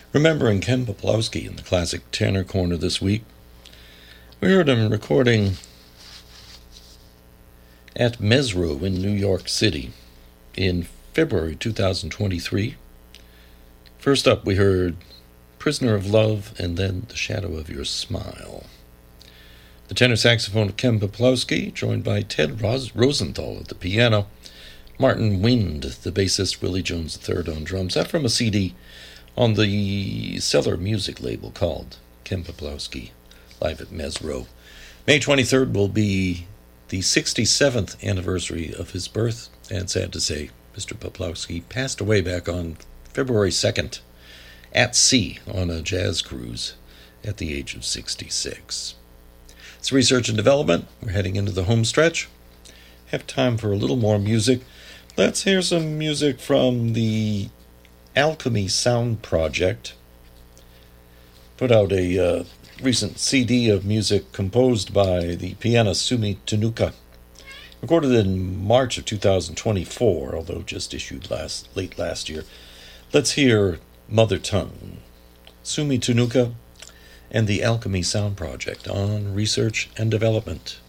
Remembering Ken Poplawski in the classic tenor corner this week. We heard him recording at Mesro in New York City in February 2023. First up, we heard Prisoner of Love and then The Shadow of Your Smile. The tenor saxophone of Ken Poplawski, joined by Ted Rosenthal at the piano, Martin Wind, the bassist, Willie Jones III on drums. That from a CD on the Cellar Music label called Ken Poplawski Live at Mesro. May 23rd will be the 67th anniversary of his birth, and sad to say, Mr. Poplawski passed away back on February 2nd at sea on a jazz cruise at the age of 66. It's research and development. We're heading into the home stretch. Have time for a little more music. Let's hear some music from the Alchemy Sound Project. Put out a recent CD of music composed by the pianist Sumi Tenuka. Recorded in March of 2024, although just issued late last year. Let's hear Mother Tongue. Sumi Tenuka and the Alchemy Sound Project on Research and Development.